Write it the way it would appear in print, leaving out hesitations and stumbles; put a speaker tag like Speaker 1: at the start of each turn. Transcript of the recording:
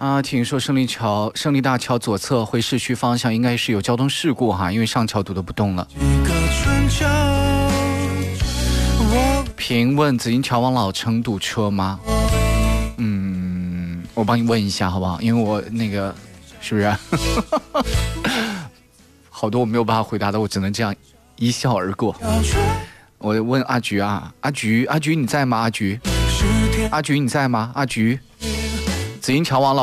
Speaker 1: 啊，听说胜利大桥左侧回市区方向应该是有交通事故哈，因为上桥堵得不动了。评问紫金桥往老城堵车吗？我帮你问一下好不好？因为我那个是不是好多我没有办法回答的，我只能这样一笑而过。我问阿菊啊，阿菊你在吗？阿菊你在吗？阿菊，紫金桥往老